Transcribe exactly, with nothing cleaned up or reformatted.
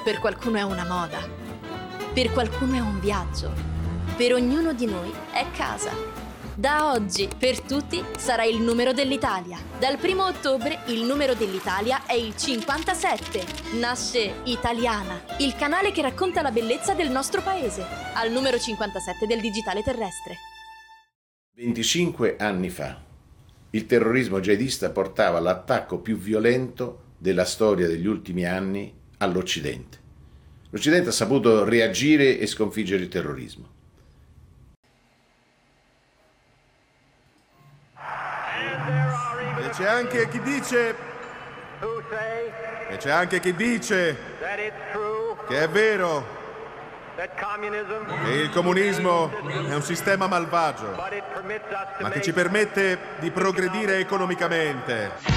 Per qualcuno è una moda, per qualcuno è un viaggio, per ognuno di noi è casa. Da oggi, per tutti, sarà il numero dell'Italia. Dal primo ottobre il numero dell'Italia è il cinquantasette. Nasce Italiana, il canale che racconta la bellezza del nostro paese, al numero cinquantasette del digitale terrestre. venticinque anni fa, il terrorismo jihadista portava l'attacco più violento della storia degli ultimi anni all'Occidente. L'Occidente ha saputo reagire e sconfiggere il terrorismo. E c'è anche chi dice e c'è anche chi dice che è vero che il comunismo è un sistema malvagio, ma che ci permette di progredire economicamente.